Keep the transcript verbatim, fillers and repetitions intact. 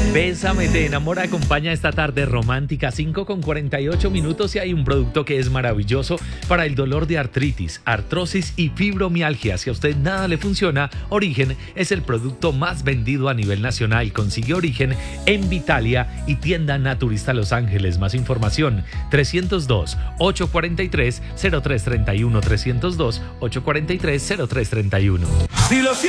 Bésame, te enamora, acompaña esta tarde romántica, cinco con cuarenta y ocho minutos, y hay un producto que es maravilloso para el dolor de artritis, artrosis y fibromialgia. Si a usted nada le funciona, Origen es el producto más vendido a nivel nacional. Consigue Origen en Vitalia y Tienda Naturista Los Ángeles. Más información, trescientos dos, ochocientos cuarenta y tres, cero tres treinta y uno, trescientos dos, ochocientos cuarenta y tres, cero tres treinta y uno. Si lo sientes